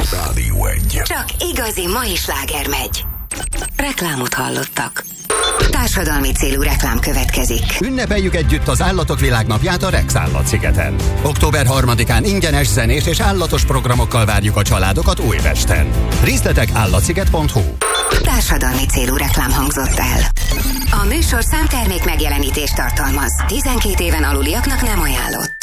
Rádió 1. Csak igazi mai sláger megy. Reklámot hallottak. Társadalmi célú reklám következik. Ünnepeljük együtt az Állatok Világnapját a Rex Állatszigeten. Október 3-án ingyenes zenés és állatos programokkal várjuk a családokat Újpesten. Részletek állatsziget.hu. Társadalmi célú reklám hangzott el. A műsor számtermék megjelenítést tartalmaz. 12 éven aluliaknak nem ajánlott.